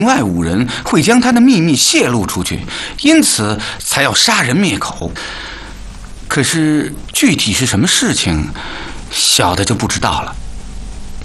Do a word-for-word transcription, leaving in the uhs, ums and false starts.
外五人会将他的秘密泄露出去，因此才要杀人灭口。可是具体是什么事情，小的就不知道了。